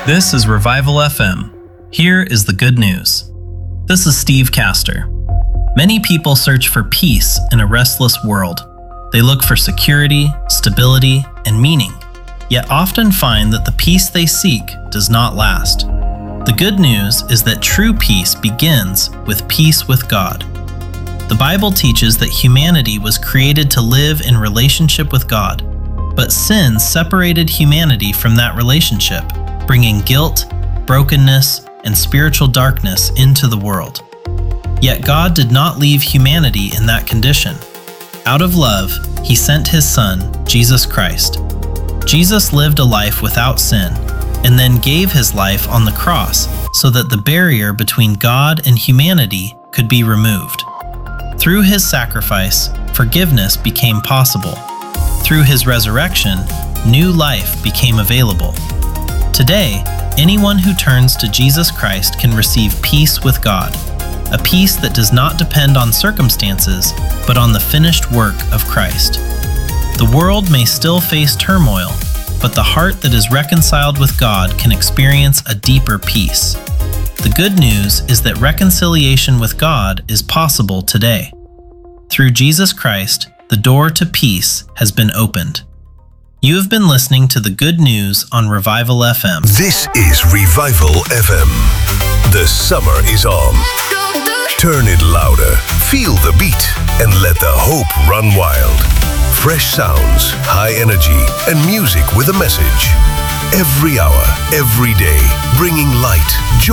This is Revival FM. Here is the good news. This is Steve Castor. Many people search for peace in a restless world. They look for security, stability, and meaning, yet often find that the peace they seek does not last. The good news is that true peace begins with peace with God. The Bible teaches that humanity was created to live in relationship with God, but sin separated humanity from that relationship, bringing guilt, brokenness, and spiritual darkness into the world. Yet God did not leave humanity in that condition. Out of love, He sent His Son, Jesus Christ. Jesus lived a life without sin, and then gave His life on the cross so that the barrier between God and humanity could be removed. Through His sacrifice, forgiveness became possible. Through His resurrection, new life became available. Today, anyone who turns to Jesus Christ can receive peace with God, a peace that does not depend on circumstances, but on the finished work of Christ. The world may still face turmoil, but the heart that is reconciled with God can experience a deeper peace. The good news is that reconciliation with God is possible today. Through Jesus Christ, the door to peace has been opened. You have been listening to the good news on Revival FM. This is Revival FM. The summer is on. Turn it louder, feel the beat, and let the hope run wild. Fresh sounds, high energy, and music with a message. Every hour, every day, bringing light, joy,